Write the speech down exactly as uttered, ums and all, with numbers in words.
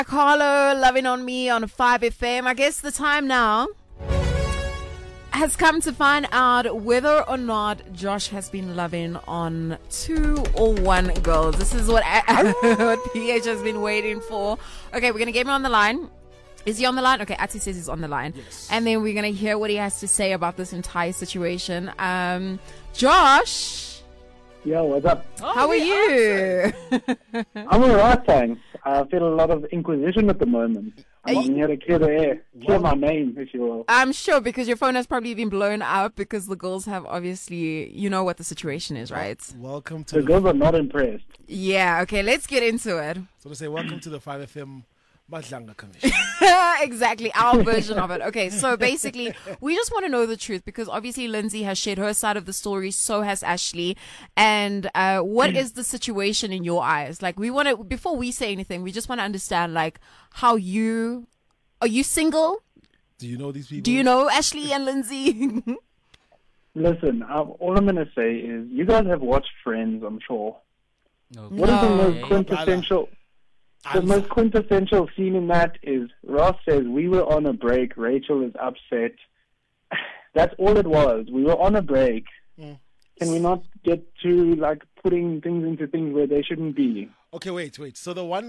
Carlo, Loving on Me on five F M. I guess the time now has come to find out whether or not Josh has been loving on two or one girls. This is what, what P H has been waiting for. Okay, we're going to get him on the line. Is he on the line? Okay, Ati says he's on the line. Yes. And then we're going to hear what he has to say about this entire situation. Um, Josh. Yo, what's up? Oh, how are you? I'm alright, thanks. I feel a lot of inquisition at the moment. I'm, I'm here to clear the air. Clear my name, if you will. I'm sure, because your phone has probably been blown up because the girls have obviously, you know what the situation is, right? Welcome to The the, girls are not impressed. Yeah, okay, let's get into it. so to say, welcome to the five F M Madlanga Commission. Exactly, our version of it. Okay, so basically, we just want to know the truth because obviously Lindsay has shared her side of the story, so has Ashley. And uh, what is the situation in your eyes? Like, we want to, before we say anything, we just want to understand, like, how you, are you single? Do you know these people? Do you know Ashley and Lindsay? Listen, um, all I'm going to say is you guys have watched Friends, I'm sure. Okay. What is the No. most quintessential... The I'm- most quintessential scene in that is Ross says, we were on a break, Rachel is upset. That's all it was. We were on a break. Mm. Can we not get to, like, putting things into things where they shouldn't be? Okay, wait, wait. So the one